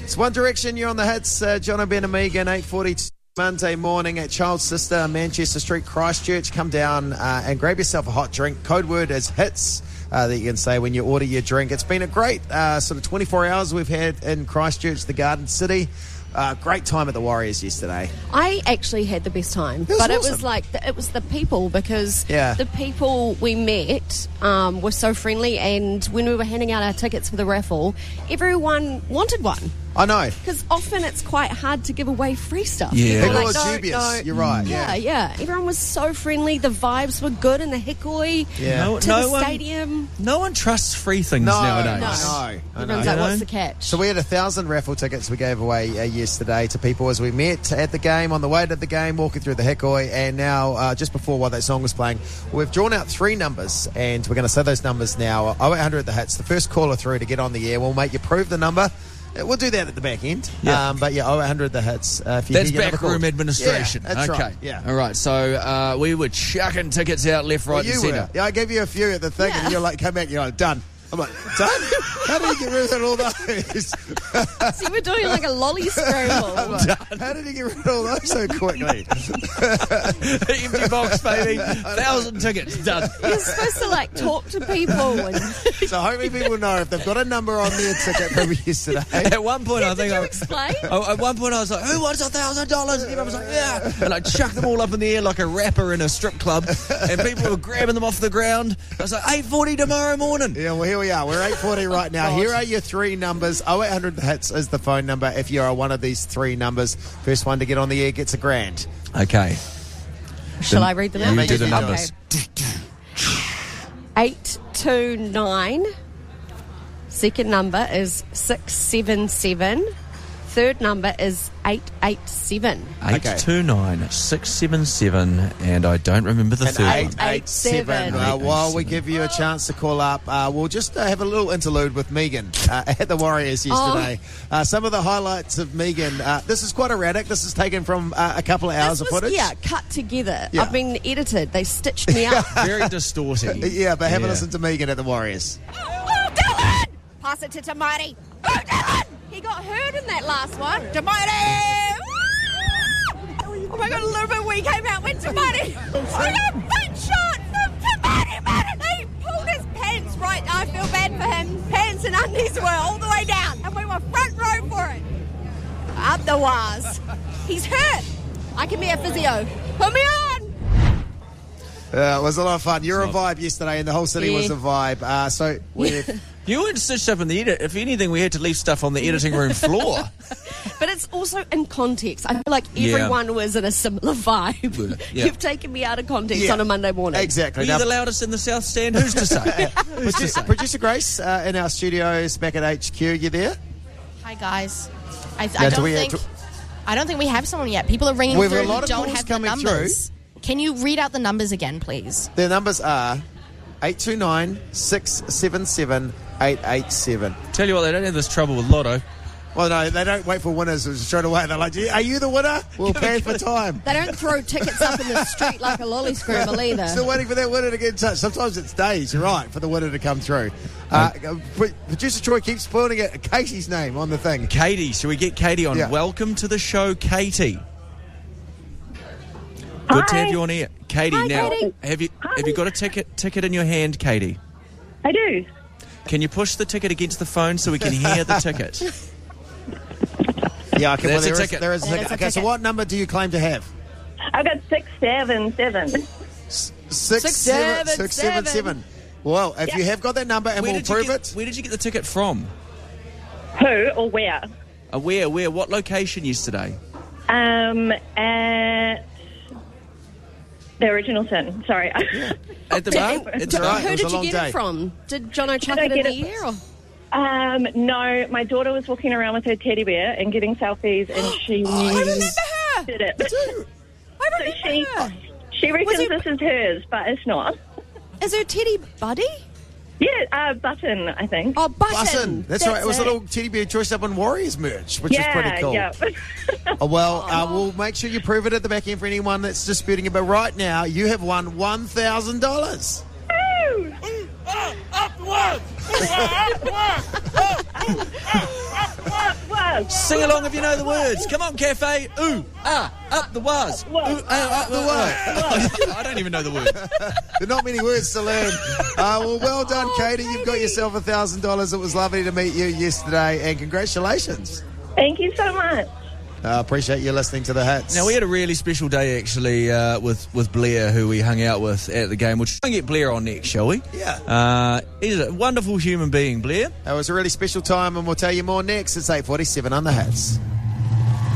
It's One Direction. You're on the hits. John O'Ben and Megan, 8:40 Monday morning at Child's Sister, Manchester Street, Christchurch. Come down and grab yourself a hot drink. Code word is hits that you can say when you order your drink. It's been a great sort of 24 hours we've had in Christchurch, the Garden City. Great time at the Warriors yesterday. I actually had the best time, but awesome. It was the people, because the people we met were so friendly, and when we were handing out our tickets for the raffle, everyone wanted one. I know. Because often it's quite hard to give away free stuff. Yeah. People are are dubious. You're right. Yeah. Everyone was so friendly. The vibes were good in the Hikoi to the stadium. No one trusts free things nowadays. No. Everyone's like, what's the catch? So we had 1,000 raffle tickets we gave away yesterday to people as we met at the game, on the way to the game, walking through the Hikoi, and now, just before while that song was playing, we've drawn out 3 numbers, and we're going to say those numbers now. 0800 the hits. The first caller through to get on the air, we'll make you prove the number. We'll do that at the back end. Yeah. But 0800 the hits. If you That's backroom administration. Yeah, that's okay. right. Yeah. All right. So we were chucking tickets out left, right, and centre. Yeah, I gave you a few at the thing, and you're like, come back, you're like, done. I'm like, done? How did you get rid of all those? So you were doing like a lolly scramble. Like, how did you get rid of all those so quickly? Empty box, baby. 1,000 tickets, done. You're supposed to like talk to people. So hopefully people know if they've got a number on their ticket from yesterday. At one point, I think explain? At one point, I was like, "Who wants $1,000?" And everyone was like, "Yeah!" And I chucked them all up in the air like a rapper in a strip club, and people were grabbing them off the ground. I was like, 8:40 tomorrow morning. Yeah, well, here we are. We're 8:40 right now. Here are your 3 numbers. 0800 the hits is the phone number. If you are one of these 3 numbers, first one to get on the air gets $1,000. Okay. Shall I read the numbers? You do the numbers. Okay. 829. Second number is 677. Third number is 887. 829 677, and I don't remember the third one. 887. While we give you a chance to call up, we'll just have a little interlude with Megan at the Warriors yesterday. Some of the highlights of Megan. This is quite erratic. This is taken from a couple of hours of footage. Yeah, cut together. Yeah. I've been edited. They stitched me up. Very distorting. Yeah, but have a listen to Megan at the Warriors. Oh, Dylan! Pass it to Tamari. Oh, Dylan! He got hurt in that last one. Tamari! Oh my God, a little bit weak came out with Tamari. I got butt shot from Tamari. He pulled his pants right. I feel bad for him. Pants and undies were all the way down, and we were front row for it. Up the wires. He's hurt. I can be a physio. Put me on. It was a lot of fun. You're a vibe yesterday, and the whole city was a vibe. So we've... You weren't stitched up in the edit. If anything, we had to leave stuff on the editing room floor. But it's also in context. I feel like everyone was in a similar vibe. Yeah. You've taken me out of context on a Monday morning. Exactly. Are you the loudest in the South Stand? Who's to say? Producer Grace in our studios back at HQ. You there? Hi, guys. I don't think we have someone yet. People are ringing through who don't have the numbers. Can you read out the numbers again, please? The numbers are 829 677 887. Tell you what, they don't have this trouble with Lotto. Well, no, they don't wait for winners straight away. They're like, are you the winner? We'll pay for time. They don't throw tickets up in the street like a lolly scramble either. Still waiting for that winner to get in touch. Sometimes it's days, you're right, for the winner to come through. Producer Troy keeps spoiling it. Katie's name on the thing. Katie, shall we get Katie on? Yeah. Welcome to the show, Katie. Good to have you on air. Katie, Hi, now, Katie. have you got a ticket in your hand, Katie? I do. Can you push the ticket against the phone so we can hear the ticket? Yeah, okay, There's well, a ticket. There is a ticket. Okay, so what number do you claim to have? I've got 677. 677. Well, if you have got that number and we'll prove it. Where did you get the ticket from? Who or where? Where? What location yesterday? At the Original Sin. Sorry. At the bar? It's all right. Who It was did a you long get day. it from? Did Jono chuck I it in get the it- air? Or? No, my daughter was walking around with her teddy bear and getting selfies, and she I remember her. did it. I So remember her. she reckons this is hers, but it's not. Is her teddy Buddy? Yeah, Button, I think. Oh, Button. Button. That's right. It was a little teddy bear dressed up in Warriors merch, which is pretty cool. Yeah. We'll make sure you prove it at the back end for anyone that's disputing it. But right now, you have won $1,000. Woo! Up the one! Up the one! What? was. Sing along if you know the words. Come on, Cafe. Ooh, ah, up the was. Ooh, ah, up the was. I don't even know the words. There are not many words to learn. Well done, Katie. You've got yourself $1,000. It was lovely to meet you yesterday, and congratulations. Thank you so much. Appreciate you listening to the Hits. Now, we had a really special day, actually, with Blair, who we hung out with at the game. We'll try and get Blair on next, shall we? Yeah. He's a wonderful human being, Blair. It was a really special time, and we'll tell you more next. It's 8:47 on the Hits.